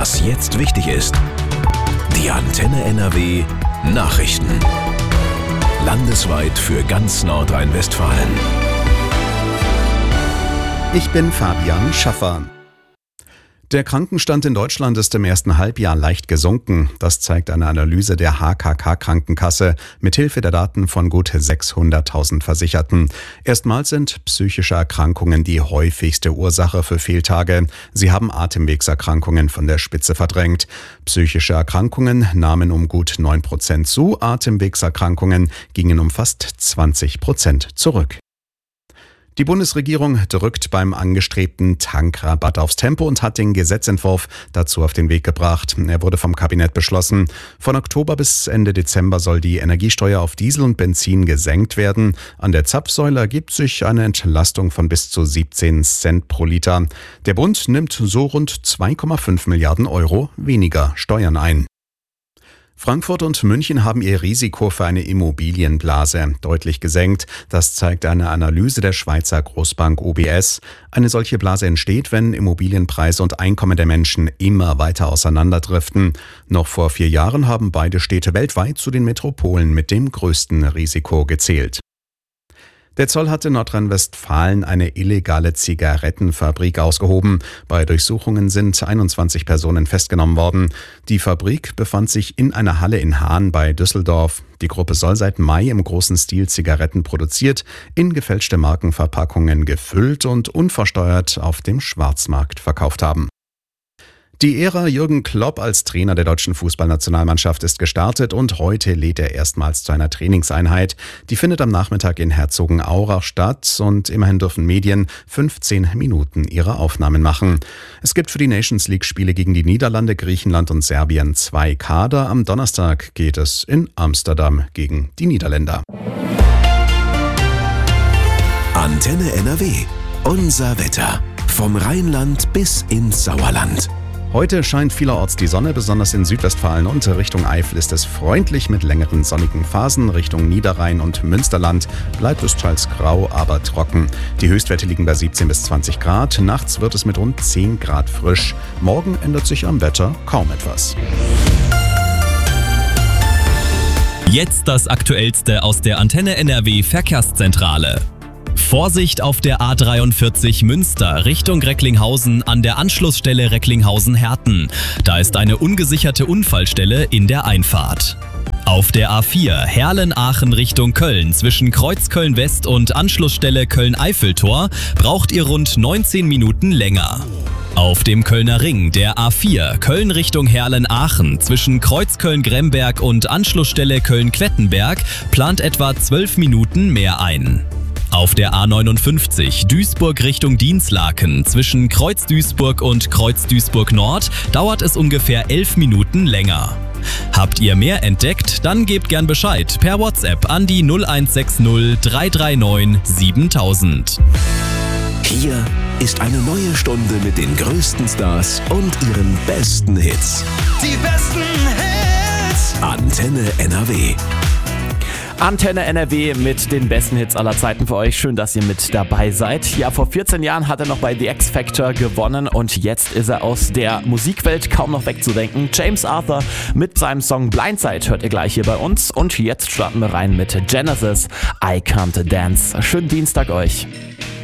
Was jetzt wichtig ist. Die Antenne NRW Nachrichten. Landesweit für ganz Nordrhein-Westfalen. Ich bin Fabian Schaffer. Der Krankenstand in Deutschland ist im ersten Halbjahr leicht gesunken. Das zeigt eine Analyse der HKK-Krankenkasse mithilfe der Daten von gut 600.000 Versicherten. Erstmals sind psychische Erkrankungen die häufigste Ursache für Fehltage. Sie haben Atemwegserkrankungen von der Spitze verdrängt. Psychische Erkrankungen nahmen um gut 9% zu, Atemwegserkrankungen gingen um fast 20% zurück. Die Bundesregierung drückt beim angestrebten Tankrabatt aufs Tempo und hat den Gesetzentwurf dazu auf den Weg gebracht. Er wurde vom Kabinett beschlossen. Von Oktober bis Ende Dezember soll die Energiesteuer auf Diesel und Benzin gesenkt werden. An der Zapfsäule ergibt sich eine Entlastung von bis zu 17 Cent pro Liter. Der Bund nimmt so rund 2,5 Milliarden Euro weniger Steuern ein. Frankfurt und München haben ihr Risiko für eine Immobilienblase deutlich gesenkt. Das zeigt eine Analyse der Schweizer Großbank UBS. Eine solche Blase entsteht, wenn Immobilienpreise und Einkommen der Menschen immer weiter auseinanderdriften. Noch vor 4 Jahren haben beide Städte weltweit zu den Metropolen mit dem größten Risiko gezählt. Der Zoll hat in Nordrhein-Westfalen eine illegale Zigarettenfabrik ausgehoben. Bei Durchsuchungen sind 21 Personen festgenommen worden. Die Fabrik befand sich in einer Halle in Haan bei Düsseldorf. Die Gruppe soll seit Mai im großen Stil Zigaretten produziert, in gefälschte Markenverpackungen gefüllt und unversteuert auf dem Schwarzmarkt verkauft haben. Die Ära Jürgen Klopp als Trainer der deutschen Fußballnationalmannschaft ist gestartet und heute lädt er erstmals zu einer Trainingseinheit. Die findet am Nachmittag in Herzogenaurach statt und immerhin dürfen Medien 15 Minuten ihre Aufnahmen machen. Es gibt für die Nations League-Spiele gegen die Niederlande, Griechenland und Serbien 2 Kader. Am Donnerstag geht es in Amsterdam gegen die Niederländer. Antenne NRW. Unser Wetter. Vom Rheinland bis ins Sauerland. Heute scheint vielerorts die Sonne, besonders in Südwestfalen und Richtung Eifel ist es freundlich mit längeren sonnigen Phasen. Richtung Niederrhein und Münsterland bleibt es teils grau, aber trocken. Die Höchstwerte liegen bei 17 bis 20 Grad. Nachts wird es mit rund 10 Grad frisch. Morgen ändert sich am Wetter kaum etwas. Jetzt das Aktuellste aus der Antenne NRW Verkehrszentrale. Vorsicht auf der A43 Münster Richtung Recklinghausen an der Anschlussstelle Recklinghausen-Herten. Da ist eine ungesicherte Unfallstelle in der Einfahrt. Auf der A4 Herlen-Aachen Richtung Köln zwischen Kreuzköln-West und Anschlussstelle Köln-Eiffeltor braucht ihr rund 19 Minuten länger. Auf dem Kölner Ring der A4 Köln Richtung Herlen-Aachen zwischen Kreuzköln-Gremberg und Anschlussstelle Köln-Quettenberg plant etwa 12 Minuten mehr ein. Auf der A59 Duisburg Richtung Dinslaken zwischen Kreuz Duisburg und Kreuz Duisburg Nord dauert es ungefähr 11 Minuten länger. Habt ihr mehr entdeckt? Dann gebt gern Bescheid per WhatsApp an die 0160 339 7000. Hier ist eine neue Stunde mit den größten Stars und ihren besten Hits. Die besten Hits! Antenne NRW. Antenne NRW mit den besten Hits aller Zeiten für euch. Schön, dass ihr mit dabei seid. Ja, vor 14 Jahren hat er noch bei The X Factor gewonnen und jetzt ist er aus der Musikwelt kaum noch wegzudenken. James Arthur mit seinem Song Blindside hört ihr gleich hier bei uns. Und jetzt starten wir rein mit Genesis, I Can't Dance. Schönen Dienstag euch.